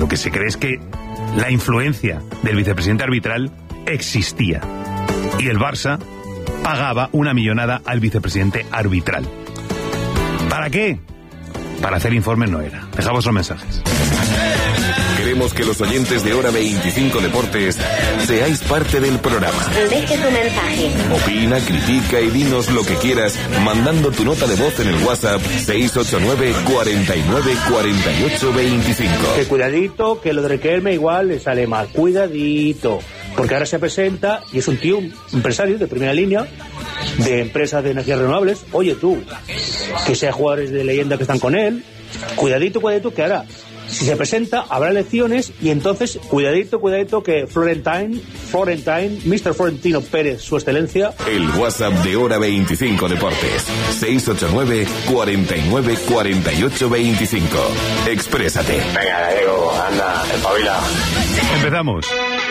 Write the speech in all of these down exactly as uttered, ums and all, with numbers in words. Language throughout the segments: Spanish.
lo que se cree es que la influencia del vicepresidente arbitral existía. Y el Barça pagaba una millonada al vicepresidente arbitral. ¿Para qué? Para hacer informes no era. Dejamos los mensajes. Queremos que los oyentes de Hora veinticinco Deportes seáis parte del programa. Deje tu mensaje. Opina, critica y dinos lo que quieras mandando tu nota de voz en el WhatsApp seis ocho nueve, cuarenta y nueve, cuarenta y ocho, veinticinco. Que cuidadito, que lo de Riquelme igual le sale mal. Cuidadito. Porque ahora se presenta y es un tío, un empresario de primera línea de empresas de energías renovables. Oye tú, que sea jugadores de leyenda que están con él. Cuidadito, cuidadito, que ahora si se presenta habrá elecciones y entonces cuidadito, cuidadito que Florentine, Florentine, mister Florentino Pérez, su excelencia. El WhatsApp de Hora veinticinco Deportes, seis ocho nueve, cuarenta y nueve, cuarenta y ocho, veinticinco. Exprésate. Venga, Gallego, anda, espabila. Empezamos.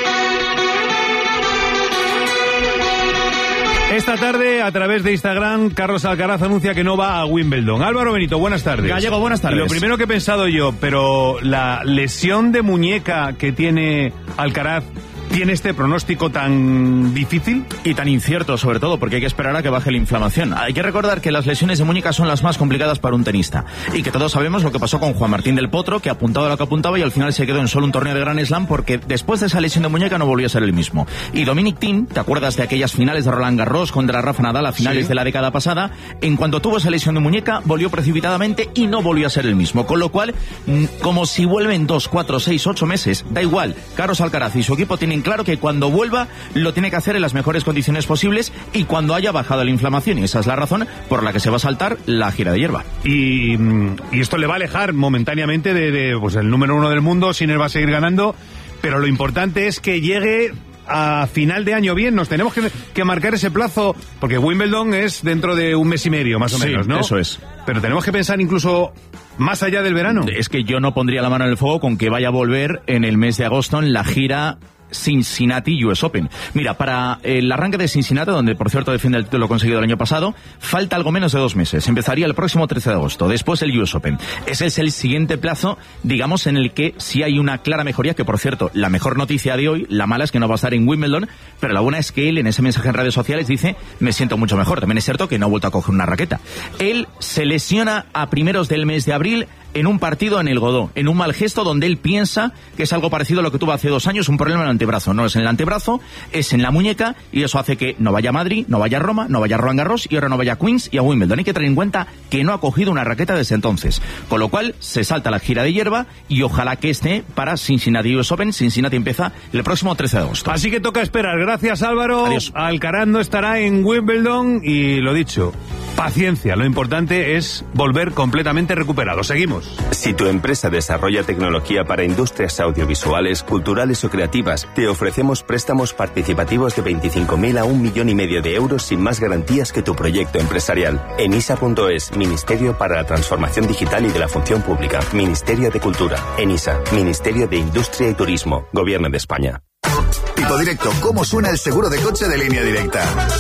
Esta tarde, a través de Instagram, Carlos Alcaraz anuncia que no va a Wimbledon. Álvaro Benito, buenas tardes. Gallego, buenas tardes. Lo primero que he pensado yo, pero la lesión de muñeca que tiene Alcaraz, ¿tiene este pronóstico tan difícil? Y tan incierto, sobre todo, porque hay que esperar a que baje la inflamación. Hay que recordar que las lesiones de muñeca son las más complicadas para un tenista. Y que todos sabemos lo que pasó con Juan Martín del Potro, que apuntaba lo que apuntaba y al final se quedó en solo un torneo de Grand Slam porque después de esa lesión de muñeca no volvió a ser el mismo. Y Dominic Thiem, ¿te acuerdas de aquellas finales de Roland Garros contra Rafa Nadal a finales sí. de la década pasada? En cuanto tuvo esa lesión de muñeca, volvió precipitadamente y no volvió a ser el mismo. Con lo cual, como si vuelven dos, cuatro, seis, ocho meses, da igual. Carlos Alcaraz y su equipo tienen claro que cuando vuelva lo tiene que hacer en las mejores condiciones posibles y cuando haya bajado la inflamación, y esa es la razón por la que se va a saltar la gira de hierba. Y, y esto le va a alejar momentáneamente de, de pues el número uno del mundo. Sinner va a seguir ganando, pero lo importante es que llegue a final de año bien. Nos tenemos que, que marcar ese plazo, porque Wimbledon es dentro de un mes y medio, más o sí, menos, ¿no? Eso es. Pero tenemos que pensar incluso más allá del verano. Es que yo no pondría la mano en el fuego con que vaya a volver en el mes de agosto en la gira Cincinnati U S Open. Mira, para el arranque de Cincinnati, donde por cierto defiende el título conseguido el año pasado, falta algo menos de dos meses. Empezaría el próximo trece de agosto, después el U S Open. Ese es el siguiente plazo, digamos, en el que sí hay una clara mejoría, que por cierto, la mejor noticia de hoy, la mala es que no va a estar en Wimbledon, pero la buena es que él en ese mensaje en redes sociales dice, me siento mucho mejor. También es cierto que no ha vuelto a coger una raqueta. Él se lesiona a primeros del mes de abril en un partido en el Godó, en un mal gesto donde él piensa que es algo parecido a lo que tuvo hace dos años, un problema en el antebrazo. No es en el antebrazo, es en la muñeca, y eso hace que no vaya a Madrid, no vaya a Roma, no vaya a Roland Garros y ahora no vaya a Queens y a Wimbledon. Hay que tener en cuenta que no ha cogido una raqueta desde entonces, con lo cual se salta la gira de hierba y ojalá que esté para Cincinnati U S Open. Cincinnati empieza el próximo trece de agosto. Así que toca esperar. Gracias, Álvaro. Adiós. Alcaraz no estará en Wimbledon y lo dicho, paciencia. Lo importante es volver completamente recuperado. Seguimos. Si tu empresa desarrolla tecnología para industrias audiovisuales, culturales o creativas, te ofrecemos préstamos participativos de veinticinco mil a un millón y medio de euros sin más garantías que tu proyecto empresarial. Enisa punto es, Ministerio para la Transformación Digital y de la Función Pública. Ministerio de Cultura. Enisa, Ministerio de Industria y Turismo. Gobierno de España. Tipo directo, ¿cómo suena el seguro de coche de Línea Directa?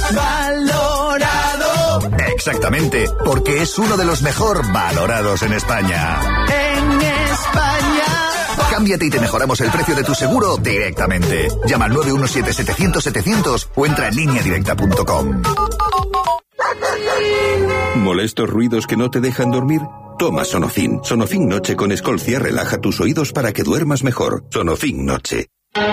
¡Valorado! Exactamente, porque es uno de los mejor valorados en España. En España. Cámbiate y te mejoramos el precio de tu seguro directamente. Llama al nueve uno siete, setecientos, setecientos o entra en línea directa punto com. ¿Molestos ruidos que no te dejan dormir? Toma Sonofin. Sonofin Noche con Escolcia relaja tus oídos para que duermas mejor. Sonofin Noche.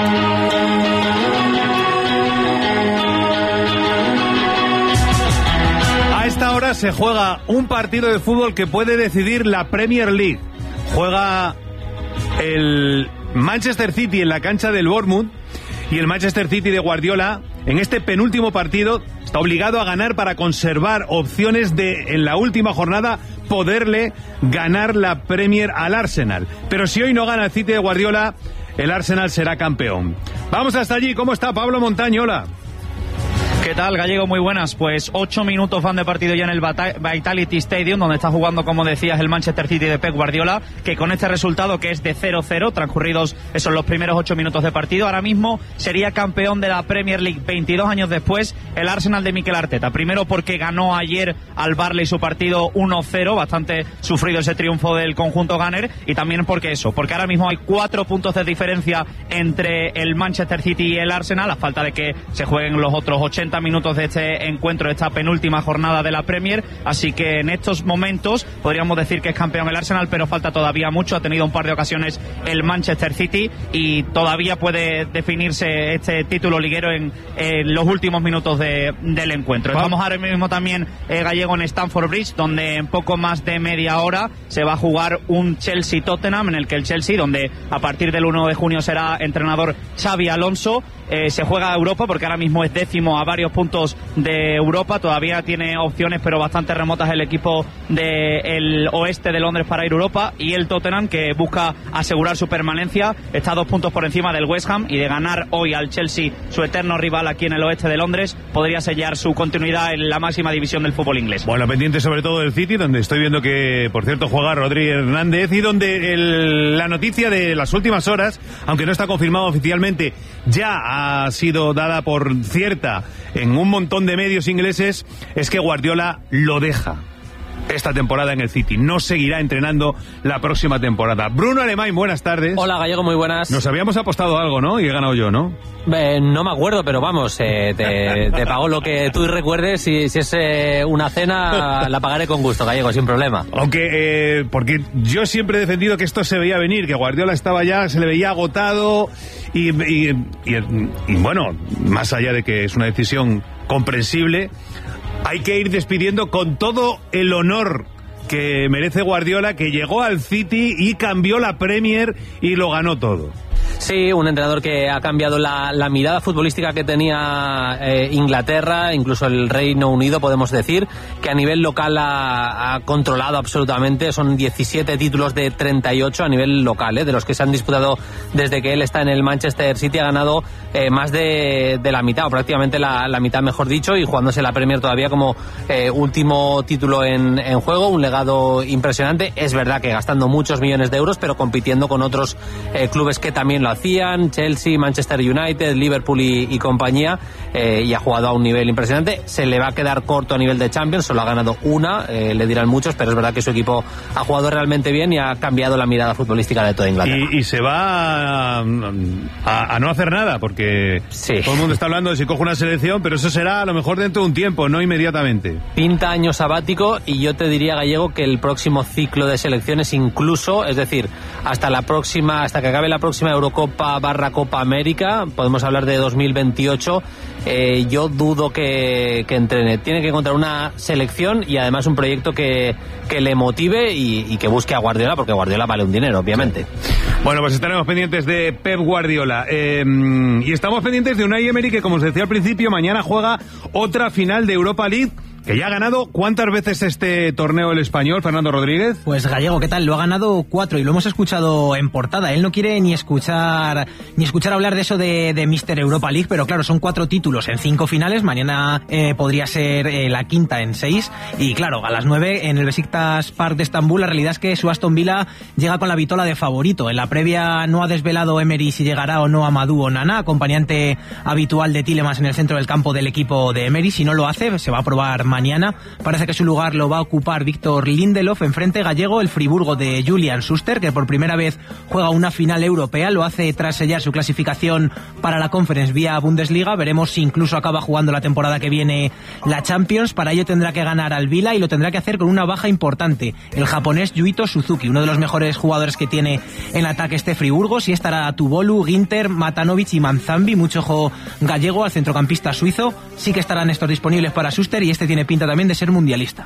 A esta hora se juega un partido de fútbol que puede decidir la Premier League. Juega el Manchester City en la cancha del Bournemouth y el Manchester City de Guardiola en este penúltimo partido está obligado a ganar para conservar opciones de en la última jornada poderle ganar la Premier al Arsenal. Pero si hoy no gana el City de Guardiola, el Arsenal será campeón. Vamos hasta allí. ¿Cómo está Pablo Montaño? Hola. ¿Qué ¿Qué tal, Gallego? Muy buenas. Pues ocho minutos van de partido ya en el Vitality Stadium, donde está jugando, como decías, el Manchester City de Pep Guardiola, que con este resultado, que es de cero cero, transcurridos esos los primeros ocho minutos de partido, ahora mismo sería campeón de la Premier League veintidós años después el Arsenal de Mikel Arteta. Primero porque ganó ayer al Burnley su partido uno cero, bastante sufrido ese triunfo del conjunto Gunner, y también porque eso, porque ahora mismo hay cuatro puntos de diferencia entre el Manchester City y el Arsenal, a falta de que se jueguen los otros ochenta minutos de este encuentro, de esta penúltima jornada de la Premier, así que en estos momentos podríamos decir que es campeón el Arsenal, pero falta todavía mucho. Ha tenido un par de ocasiones el Manchester City y todavía puede definirse este título liguero en, en los últimos minutos de, del encuentro. Estamos ahora mismo también, eh, Gallego, en Stamford Bridge, donde en poco más de media hora se va a jugar un Chelsea-Tottenham, en el que el Chelsea, donde a partir del uno de junio será entrenador Xabi Alonso, eh, se juega a Europa, porque ahora mismo es décimo a varios puntos de Europa. Todavía tiene opciones, pero bastante remotas, el equipo del oeste de Londres para ir a Europa, y el Tottenham, que busca asegurar su permanencia, está a dos puntos por encima del West Ham, y de ganar hoy al Chelsea, su eterno rival aquí en el oeste de Londres, podría sellar su continuidad en la máxima división del fútbol inglés. Bueno, pendiente sobre todo del City, donde estoy viendo que, por cierto, juega Rodri Hernández, y donde el, la noticia de las últimas horas, aunque no está confirmado oficialmente, ya ha sido dada por cierta en un montón de medios ingleses, es que Guardiola lo deja esta temporada en el City. No seguirá entrenando la próxima temporada. Bruno Alemán, buenas tardes. Hola, Gallego, muy buenas. Nos habíamos apostado algo, ¿no? Y he ganado yo, ¿no? Eh, no me acuerdo, pero vamos, eh, te, te pago lo que tú recuerdes. Si, si es eh, una cena, la pagaré con gusto, Gallego, sin problema. Aunque, eh, porque yo siempre he defendido que esto se veía venir, que Guardiola estaba ya, se le veía agotado y, y, y, y bueno, más allá de que es una decisión comprensible, hay que ir despidiendo con todo el honor que merece Guardiola, que llegó al City y cambió la Premier y lo ganó todo. Sí, un entrenador que ha cambiado la, la mirada futbolística que tenía eh, Inglaterra, incluso el Reino Unido, podemos decir, que a nivel local ha, ha controlado absolutamente. Son diecisiete títulos de treinta y ocho a nivel local, eh, de los que se han disputado desde que él está en el Manchester City. Ha ganado eh, más de, de la mitad, o prácticamente la, la mitad, mejor dicho, y jugándose la Premier todavía como eh, último título en, en juego. Un legado impresionante. Es verdad que gastando muchos millones de euros, pero compitiendo con otros eh, clubes que también lo hacían, Chelsea, Manchester United, Liverpool y, y compañía, eh, y ha jugado a un nivel impresionante. Se le va a quedar corto a nivel de Champions, solo ha ganado una, eh, le dirán muchos, pero es verdad que su equipo ha jugado realmente bien y ha cambiado la mirada futbolística de toda Inglaterra. Y, y se va a, a, a no hacer nada, porque sí, todo el mundo está hablando de si coge una selección, pero eso será a lo mejor dentro de un tiempo, no inmediatamente. Pinta año sabático, y yo te diría, Gallego, que el próximo ciclo de selecciones incluso, es decir, hasta la próxima, hasta que acabe la próxima Eurocopa barra Copa América, podemos hablar de dos mil veintiocho, eh, yo dudo que, que entrene. Tiene que encontrar una selección y además un proyecto que, que le motive y, y que busque a Guardiola, porque Guardiola vale un dinero, obviamente. Sí. Bueno, pues estaremos pendientes de Pep Guardiola, eh, y estamos pendientes de Unai Emery, que, como os decía al principio, mañana juega otra final de Europa League, que ya ha ganado. ¿Cuántas veces este torneo el español, Fernando Rodríguez? Pues, Gallego, ¿qué tal? Lo ha ganado cuatro, y lo hemos escuchado en portada. Él no quiere ni escuchar ni escuchar hablar de eso de, de míster Europa League, pero claro, son cuatro títulos en cinco finales. Mañana eh, podría ser eh, la quinta en seis, y claro, a las nueve en el Besiktas Park de Estambul. La realidad es que su Aston Villa llega con la vitola de favorito. En la previa no ha desvelado Emery si llegará o no Amadou Onana, acompañante habitual de Tielemans en el centro del campo del equipo de Emery. Si no lo hace, se va a probar mañana. Parece que su lugar lo va a ocupar Víctor Lindelof. Enfrente, Gallego, el Friburgo de Julian Schuster, que por primera vez juega una final europea. Lo hace tras sellar su clasificación para la Conference vía Bundesliga. Veremos si incluso acaba jugando la temporada que viene la Champions. Para ello tendrá que ganar al Vila, y lo tendrá que hacer con una baja importante: el japonés Yuito Suzuki, uno de los mejores jugadores que tiene en ataque este Friburgo. Si estará Tubolu, Ginter, Matanovic y Manzambi. Mucho ojo, Gallego, al centrocampista suizo. Sí que estarán estos disponibles para Schuster, y este tiene pinta también de ser mundialista.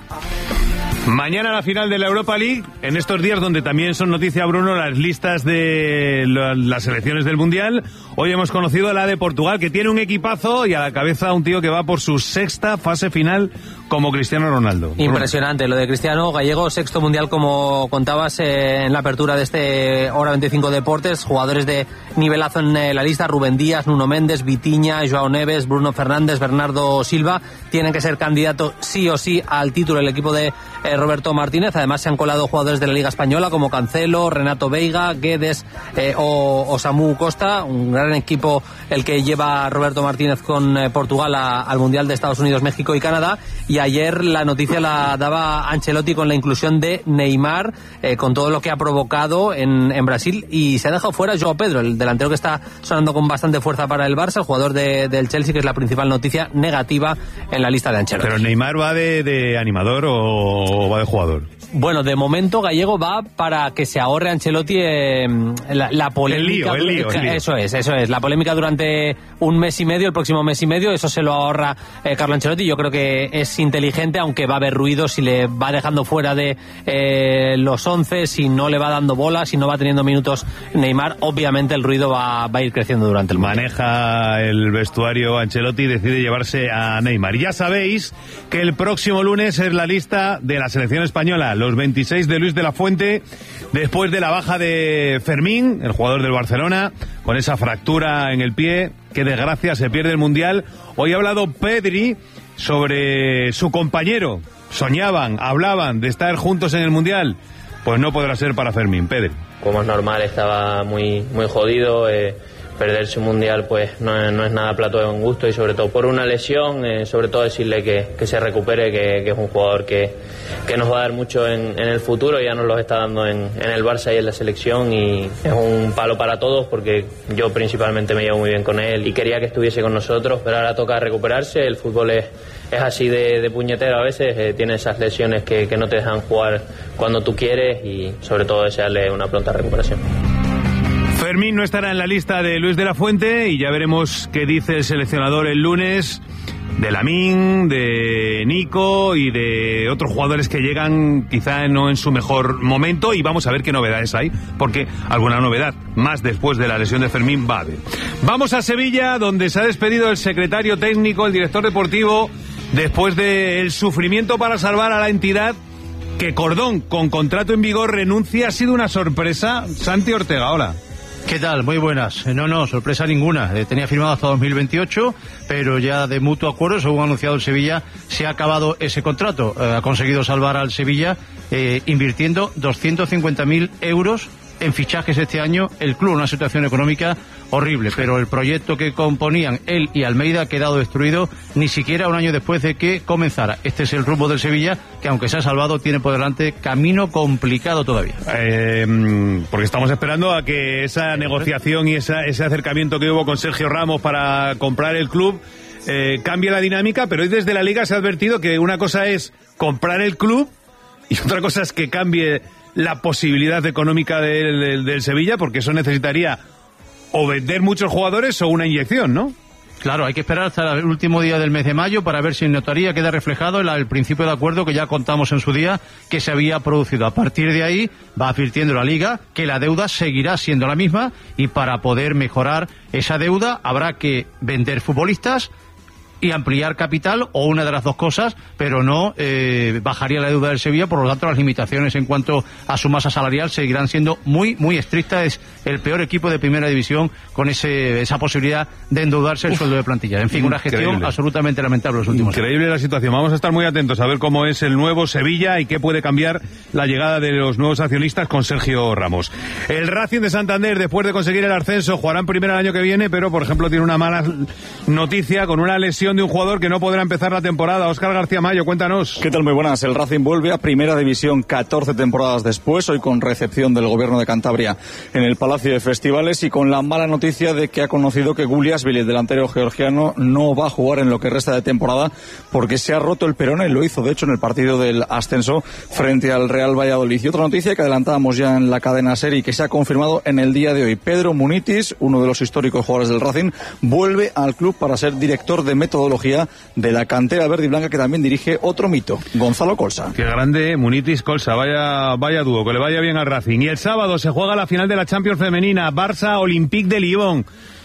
Mañana la final de la Europa League, en estos días donde también son noticia, Bruno, las listas de las selecciones del Mundial. Hoy hemos conocido la de Portugal, que tiene un equipazo, y a la cabeza un tío que va por su sexta fase final como Cristiano Ronaldo. Impresionante lo de Cristiano Gallego, sexto mundial como contabas eh, en la apertura de este Hora veinticinco Deportes, jugadores de nivelazo en eh, la lista, Rubén Díaz, Nuno Méndez, Vitinha, Joao Neves, Bruno Fernández, Bernardo Silva, tienen que ser candidatos sí o sí al título el equipo de eh, Roberto Martínez. Además se han colado jugadores de la Liga Española como Cancelo, Renato Veiga, Guedes eh, o, o Samu Costa, un gran equipo el que lleva Roberto Martínez con eh, Portugal a, al Mundial de Estados Unidos, México y Canadá. Y ayer la noticia la daba Ancelotti con la inclusión de Neymar, eh, con todo lo que ha provocado en, en Brasil, y se ha dejado fuera Joao Pedro, el delantero que está sonando con bastante fuerza para el Barça, el jugador de, del Chelsea, que es la principal noticia negativa en la lista de Ancelotti. ¿Pero Neymar va de, de animador o va de jugador? Bueno, de momento Gallego va para que se ahorre Ancelotti eh, la, la polémica. El lío, el lío, el lío. Eso es, eso es. La polémica durante un mes y medio, el próximo mes y medio, eso se lo ahorra eh, Carlo Ancelotti. Yo creo que es inteligente, aunque va a haber ruido si le va dejando fuera de eh, los once, si no le va dando bola, si no va teniendo minutos Neymar. Obviamente el ruido va, va a ir creciendo durante el mundial. Maneja el vestuario Ancelotti y decide llevarse a Neymar. Ya sabéis que el próximo lunes es la lista de la selección española. Los veintiséis de Luis de la Fuente, después de la baja de Fermín, el jugador del Barcelona, con esa fractura en el pie, qué desgracia, se pierde el Mundial. Hoy ha hablado Pedri sobre su compañero. Soñaban, hablaban de estar juntos en el Mundial. Pues no podrá ser para Fermín. Pedri. Como es normal, estaba muy, muy jodido. Eh... Perderse un mundial pues no es, no es nada plato de buen gusto, y sobre todo por una lesión, eh, sobre todo decirle que, que se recupere, que, que es un jugador que, que nos va a dar mucho en, en el futuro, ya nos lo está dando en, en el Barça y en la selección, y es un palo para todos porque yo principalmente me llevo muy bien con él y quería que estuviese con nosotros, pero ahora toca recuperarse. El fútbol es, es así de, de puñetero a veces, eh, tiene esas lesiones que, que no te dejan jugar cuando tú quieres, y sobre todo desearle una pronta recuperación. Fermín no estará en la lista de Luis de la Fuente y ya veremos qué dice el seleccionador el lunes de Lamine, de Nico y de otros jugadores que llegan quizá no en su mejor momento, y vamos a ver qué novedades hay, porque alguna novedad más después de la lesión de Fermín va a haber. Vamos a Sevilla, donde se ha despedido el secretario técnico, el director deportivo, después del sufrimiento para salvar a la entidad. Que Cordón, con contrato en vigor, renuncia. ¿Ha sido una sorpresa? Santi Ortega, hola. ¿Qué tal? Muy buenas. No, no, sorpresa ninguna. Eh, tenía firmado hasta dos mil veintiocho, pero ya de mutuo acuerdo, según ha anunciado el Sevilla, se ha acabado ese contrato. Eh, ha conseguido salvar al Sevilla eh, invirtiendo doscientos cincuenta mil euros en fichajes este año. El club en una situación económica horrible, pero el proyecto que componían él y Almeida ha quedado destruido ni siquiera un año después de que comenzara. Este es el rumbo del Sevilla, que aunque se ha salvado, tiene por delante camino complicado todavía. Eh, porque estamos esperando a que esa negociación y esa, ese acercamiento que hubo con Sergio Ramos para comprar el club eh, cambie la dinámica, pero hoy desde la Liga se ha advertido que una cosa es comprar el club y otra cosa es que cambie la posibilidad económica del, del, del Sevilla, porque eso necesitaría o vender muchos jugadores o una inyección, ¿no? Claro, hay que esperar hasta el último día del mes de mayo para ver si en notaría queda reflejado el, el principio de acuerdo que ya contamos en su día que se había producido. A partir de ahí va advirtiendo la Liga que la deuda seguirá siendo la misma, y para poder mejorar esa deuda habrá que vender futbolistas y ampliar capital, o una de las dos cosas, pero no eh, bajaría la deuda del Sevilla. Por lo tanto, las limitaciones en cuanto a su masa salarial seguirán siendo muy, muy estrictas. Es el peor equipo de primera división con ese, esa posibilidad de endeudarse el Uf, sueldo de plantilla. En fin, una gestión increíble, absolutamente lamentable los últimos Increíble años. La situación. Vamos a estar muy atentos a ver cómo es el nuevo Sevilla y qué puede cambiar la llegada de los nuevos accionistas con Sergio Ramos. El Racing de Santander, después de conseguir el ascenso, jugará en primera el año que viene, pero por ejemplo tiene una mala noticia con una lesión de un jugador que no podrá empezar la temporada. Óscar García Mayo, cuéntanos. ¿Qué tal? Muy buenas. El Racing vuelve a primera división catorce temporadas después, hoy con recepción del gobierno de Cantabria en el Palacio de Festivales, y con la mala noticia de que ha conocido que Guliasvili, el delantero georgiano, no va a jugar en lo que resta de temporada porque se ha roto el peroné. Lo hizo de hecho en el partido del ascenso frente al Real Valladolid. Y otra noticia que adelantábamos ya en la cadena SER y que se ha confirmado en el día de hoy: Pedro Munitis, uno de los históricos jugadores del Racing, vuelve al club para ser director de metodología de la cantera verde y blanca, que también dirige otro mito, Gonzalo Colsa. Qué grande, Munitis Colsa, vaya, vaya dúo, que le vaya bien al Racing. Y el sábado se juega la final de la Champions femenina, Barça Olympique de Lyon.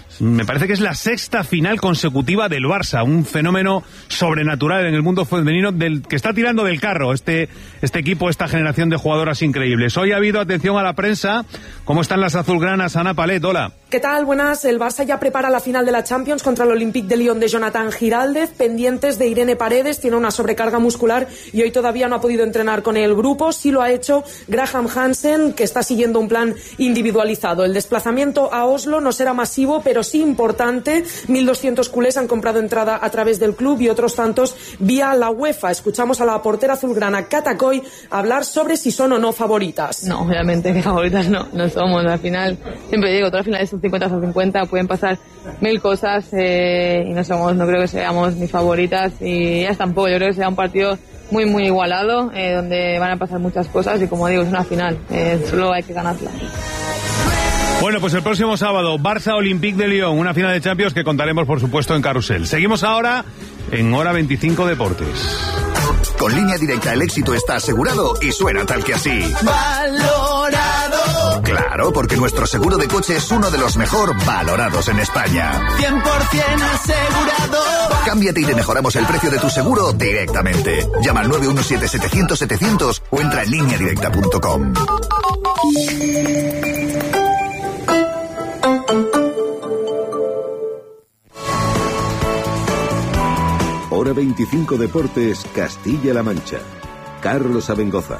Me parece que es la sexta final consecutiva del Barça, un fenómeno sobrenatural en el mundo femenino del que está tirando del carro este, este equipo, esta generación de jugadoras increíbles. Hoy ha habido atención a la prensa. ¿Cómo están las azulgranas? Ana Palet, hola. ¿Qué tal? Buenas. El Barça ya prepara la final de la Champions contra el Olympique de Lyon de Jonathan Giraldez, pendientes de Irene Paredes, tiene una sobrecarga muscular y hoy todavía no ha podido entrenar con el grupo. Sí lo ha hecho Graham Hansen, que está siguiendo un plan individualizado. El desplazamiento a Oslo no será masivo, pero sí importante. mil doscientos culés han comprado entrada a través del club y otros tantos vía la UEFA. Escuchamos a la portera azulgrana Cata Coy hablar sobre si son o no favoritas. No, obviamente que favoritas no, no somos. Al final, siempre digo, todas las finales son cincuenta a cincuenta, pueden pasar mil cosas eh, y no somos, no creo que seamos ni favoritas y ya tampoco. Yo creo que será un partido muy muy igualado, eh, donde van a pasar muchas cosas y como digo, es una final, eh, solo hay que ganarla. Bueno, pues el próximo sábado, Barça-Olympique de Lyon, una final de Champions que contaremos, por supuesto, en Carrusel. Seguimos ahora en Hora veinticinco Deportes. Con Línea Directa el éxito está asegurado y suena tal que así. Valorado. Claro, porque nuestro seguro de coche es uno de los mejor valorados en España. cien por ciento asegurado. Cámbiate y te mejoramos el precio de tu seguro directamente. Llama al nueve uno siete setecientos setecientos o entra en línea directa punto com. Hora veinticinco Deportes, Castilla-La Mancha. Carlos Abengoza.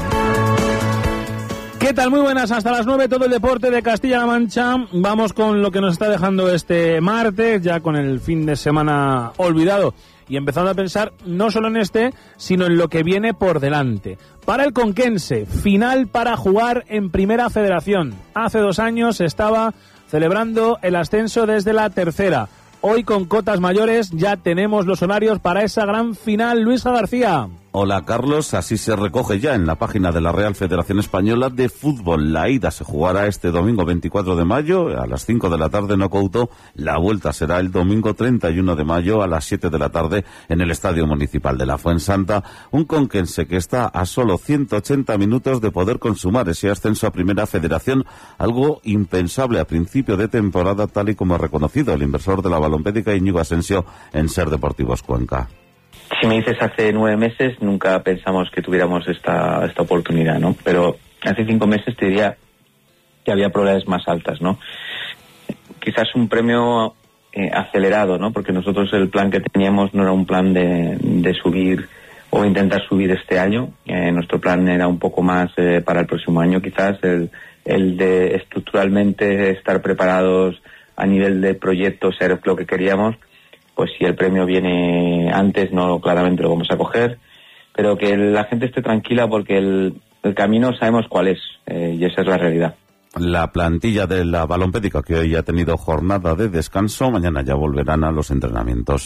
¿Qué tal? Muy buenas, hasta las nueve todo el deporte de Castilla-La Mancha. Vamos con lo que nos está dejando este martes, ya con el fin de semana olvidado y empezando a pensar no solo en este, sino en lo que viene por delante. Para el conquense, final para jugar en Primera Federación. Hace dos años estaba celebrando el ascenso desde la tercera. Hoy con cotas mayores ya tenemos los horarios para esa gran final. Luis García. Hola Carlos, así se recoge ya en la página de la Real Federación Española de Fútbol. La ida se jugará este domingo veinticuatro de mayo a las cinco de la tarde en Ocouto. La vuelta será el domingo treinta y uno de mayo a las siete de la tarde en el Estadio Municipal de la Fuensanta. Un conquense que está a solo ciento ochenta minutos de poder consumar ese ascenso a Primera Federación, algo impensable a principio de temporada, tal y como ha reconocido el inversor de la balompédica Íñigo Asensio en Ser Deportivos Cuenca. Si me dices hace nueve meses, nunca pensamos que tuviéramos esta esta oportunidad, ¿no? Pero hace cinco meses te diría que había probabilidades más altas, ¿no? Quizás un premio eh, acelerado, ¿no? Porque nosotros el plan que teníamos no era un plan de, de subir o intentar subir este año. Eh, nuestro plan era un poco más eh, para el próximo año, quizás, el, el de estructuralmente estar preparados a nivel de proyectos, ser lo que queríamos. Pues si el premio viene antes, no claramente lo vamos a coger, pero que la gente esté tranquila porque el, el camino sabemos cuál es, eh, y esa es la realidad. La plantilla de la balompédica, que hoy ha tenido jornada de descanso, mañana ya volverán a los entrenamientos.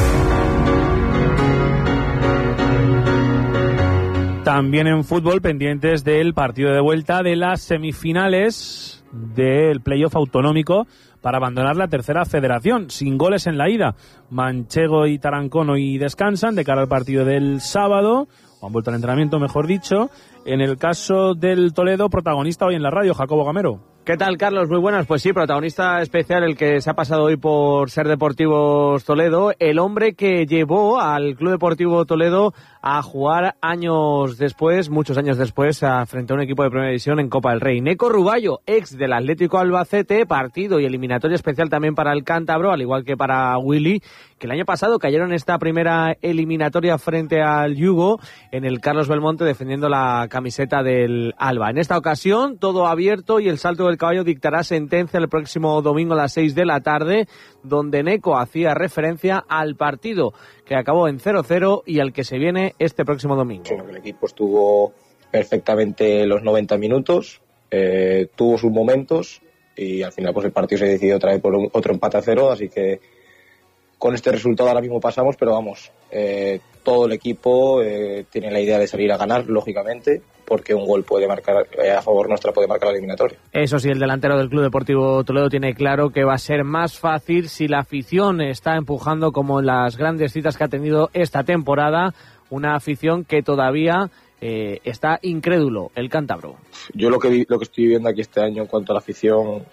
También en fútbol, pendientes del partido de vuelta de las semifinales del playoff autonómico para abandonar la tercera federación, sin goles en la ida. Manchego y Tarancón hoy descansan de cara al partido del sábado, o han vuelto al entrenamiento, mejor dicho. En el caso del Toledo, protagonista hoy en la radio, Jacobo Gamero. ¿Qué tal, Carlos? Muy buenas. Pues sí, protagonista especial el que se ha pasado hoy por Ser Deportivos Toledo, el hombre que llevó al Club Deportivo Toledo a jugar años después, muchos años después, a, frente a un equipo de Primera División en Copa del Rey. Neco Ruballo, ex del Atlético Albacete, partido y eliminatoria especial también para el cántabro, al igual que para Willy, que el año pasado cayeron en esta primera eliminatoria frente al Yugo en el Carlos Belmonte defendiendo la camiseta del Alba. En esta ocasión, todo abierto y el salto del caballo dictará sentencia el próximo domingo a las seis de la tarde, donde Neco hacía referencia al partido que acabó en cero cero y al que se viene este próximo domingo. El equipo estuvo perfectamente los noventa minutos, eh, tuvo sus momentos y al final pues el partido se decidió otra vez por un, otro empate a cero, así que con este resultado ahora mismo pasamos, pero vamos, eh, todo el equipo eh, tiene la idea de salir a ganar, lógicamente, porque un gol puede marcar, eh, a favor nuestra puede marcar la eliminatoria. Eso sí, el delantero del Club Deportivo Toledo tiene claro que va a ser más fácil si la afición está empujando como en las grandes citas que ha tenido esta temporada, una afición que todavía eh, está incrédulo, el cántabro. Yo lo que vi, lo que estoy viviendo aquí este año en cuanto a la afición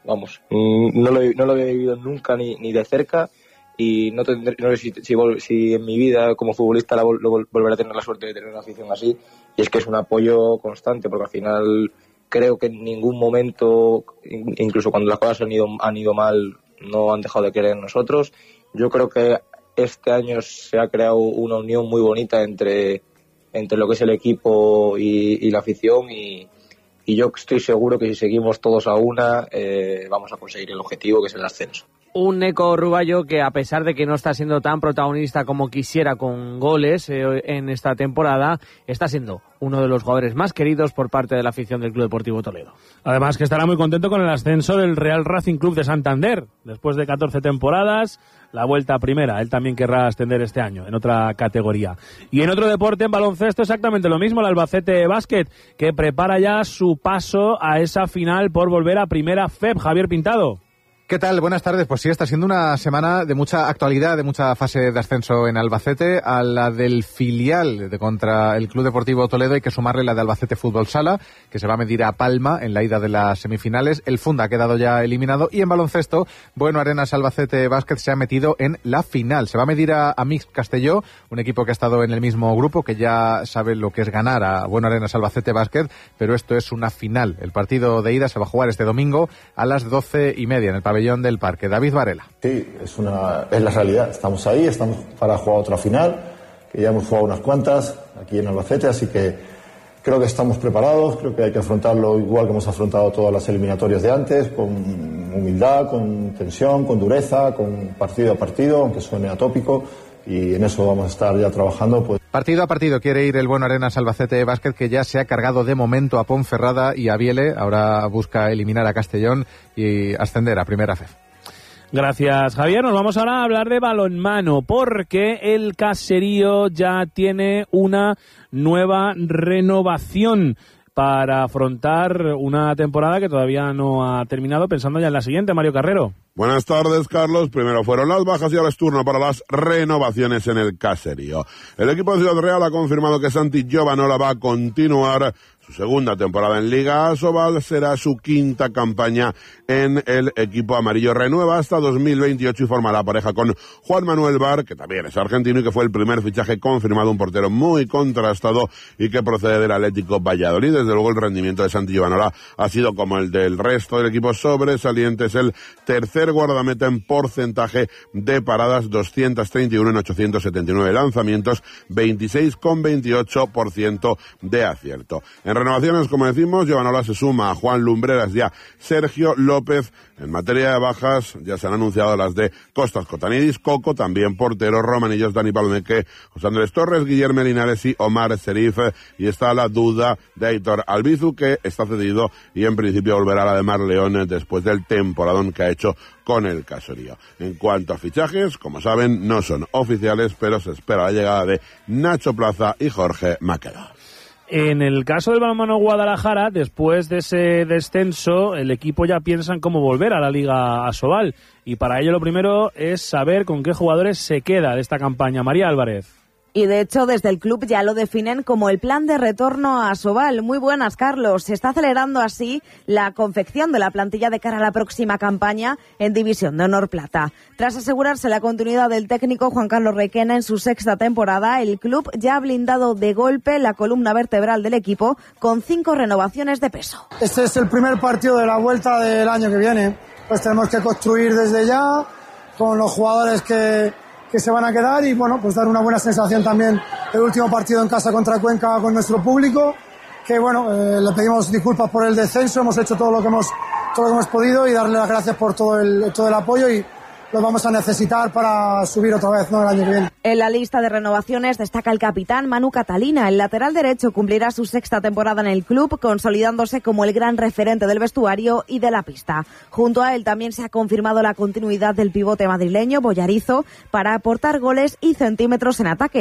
vamos, no lo, no lo había vivido nunca ni, ni de cerca y no, tendré, no sé si, si, si en mi vida como futbolista la, lo, volveré a tener la suerte de tener una afición así, y es que es un apoyo constante, porque al final creo que en ningún momento, incluso cuando las cosas han ido, han ido mal, no han dejado de creer en nosotros. Yo creo que este año se ha creado una unión muy bonita entre, entre lo que es el equipo y, y la afición, y, y yo estoy seguro que si seguimos todos a una eh, vamos a conseguir el objetivo, que es el ascenso. Un Neco Ruballo que, a pesar de que no está siendo tan protagonista como quisiera con goles eh, en esta temporada, está siendo uno de los jugadores más queridos por parte de la afición del Club Deportivo Toledo. Además que estará muy contento con el ascenso del Real Racing Club de Santander. Después de catorce temporadas, la vuelta a primera. Él también querrá ascender este año en otra categoría. Y en otro deporte, en baloncesto, exactamente lo mismo. El Albacete Básquet, que prepara ya su paso a esa final por volver a primera F E P. Javier Pintado. ¿Qué tal? Buenas tardes. Pues sí, está siendo una semana de mucha actualidad, de mucha fase de ascenso en Albacete. A la del filial de contra el Club Deportivo Toledo hay que sumarle la de Albacete Fútbol Sala, que se va a medir a Palma en la ida de las semifinales. El Funda ha quedado ya eliminado. Y en baloncesto, Bueno Arenas Albacete Básquet se ha metido en la final. Se va a medir a, a Mix Castelló, un equipo que ha estado en el mismo grupo, que ya sabe lo que es ganar a Bueno Arenas Albacete Básquet, pero esto es una final. El partido de ida se va a jugar este domingo a las doce y media en el pabellón del Parque. David Varela. Sí, es una es la realidad. Estamos ahí, estamos para jugar otra final, que ya hemos jugado unas cuantas aquí en Albacete, así que creo que estamos preparados, creo que hay que afrontarlo igual que hemos afrontado todas las eliminatorias de antes, con humildad, con tensión, con dureza, con partido a partido, aunque suene atópico, y en eso vamos a estar ya trabajando. Pues. Partido a partido quiere ir el Bueno Arenas Albacete Básquet, que ya se ha cargado de momento a Ponferrada y a Viele. Ahora busca eliminar a Castellón y ascender a primera F E P. Gracias, Javier. Nos vamos ahora a hablar de balonmano, porque el Caserío ya tiene una nueva renovación para afrontar una temporada que todavía no ha terminado, pensando ya en la siguiente. Mario Carrero. Buenas tardes, Carlos. Primero fueron las bajas y ahora es turno para las renovaciones en el Caserío. El equipo de Ciudad Real ha confirmado que Santi Giovanola va a continuar su segunda temporada en Liga Asobal. Será su quinta campaña en el equipo amarillo. Renueva hasta dos mil veintiocho y formará pareja con Juan Manuel Bar, que también es argentino y que fue el primer fichaje confirmado, un portero muy contrastado y que procede del Atlético Valladolid. Desde luego el rendimiento de Santi Giovanola ha sido como el del resto del equipo sobresaliente. Es el tercer guardameta en porcentaje de paradas, doscientos treinta y uno en ochocientos setenta y nueve lanzamientos, veintiséis coma veintiocho por ciento de acierto. En renovaciones, como decimos, Giovanola se suma a Juan Lumbreras y a Sergio López. En materia de bajas, ya se han anunciado las de Costas Cotanidis, Coco, también porteros, Romanillos, Dani Palomeque, José Andrés Torres, Guillermo Linares y Omar Serif. Y está la duda de Aitor Albizu, que está cedido y en principio volverá a la de Mar León después del temporadón que ha hecho con el Caserío. En cuanto a fichajes, como saben, no son oficiales, pero se espera la llegada de Nacho Plaza y Jorge Maqueda. En el caso del balonmano Guadalajara, después de ese descenso, el equipo ya piensa en cómo volver a la Liga Asobal. Y para ello lo primero es saber con qué jugadores se queda de esta campaña. María Álvarez. Y de hecho, desde el club ya lo definen como el plan de retorno a Asobal. Muy buenas, Carlos. Se está acelerando así la confección de la plantilla de cara a la próxima campaña en División de Honor Plata. Tras asegurarse la continuidad del técnico Juan Carlos Requena en su sexta temporada, el club ya ha blindado de golpe la columna vertebral del equipo con cinco renovaciones de peso. Este es el primer partido de la vuelta del año que viene. Pues tenemos que construir desde ya con los jugadores que... que se van a quedar y bueno, pues dar una buena sensación también el último partido en casa contra Cuenca con nuestro público, que bueno, eh, le pedimos disculpas por el descenso, hemos hecho todo lo que hemos todo lo que hemos podido y darle las gracias por todo el todo el apoyo y los vamos a necesitar para subir otra vez, ¿no?, el año que viene. En la lista de renovaciones destaca el capitán Manu Catalina. El lateral derecho cumplirá su sexta temporada en el club, consolidándose como el gran referente del vestuario y de la pista. Junto a él también se ha confirmado la continuidad del pivote madrileño Boyarizo para aportar goles y centímetros en ataque.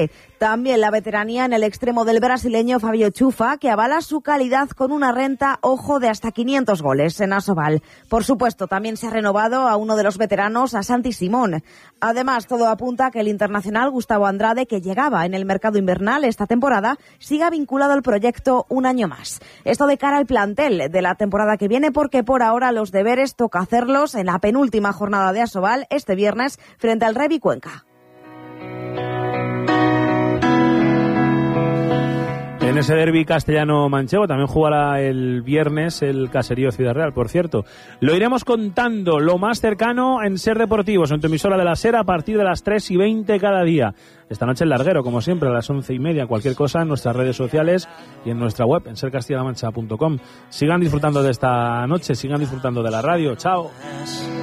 También la veteranía en el extremo del brasileño Fabio Chufa, que avala su calidad con una renta, ojo, de hasta quinientos goles en Asobal. Por supuesto, también se ha renovado a uno de los veteranos, a Santi Simón. Además, todo apunta a que el internacional Gustavo Andrade, que llegaba en el mercado invernal esta temporada, siga vinculado al proyecto un año más. Esto de cara al plantel de la temporada que viene, porque por ahora los deberes toca hacerlos en la penúltima jornada de Asobal este viernes frente al Revi Cuenca. En ese derbi castellano-manchego también jugará el viernes el Caserío Ciudad Real, por cierto. Lo iremos contando lo más cercano en Ser Deportivos, en tu emisora de la Ser, a partir de las tres y veinte cada día. Esta noche el larguero, como siempre, a las once y media. Cualquier cosa en nuestras redes sociales y en nuestra web, en ser castilla la mancha punto com. Sigan disfrutando de esta noche, sigan disfrutando de la radio. Chao.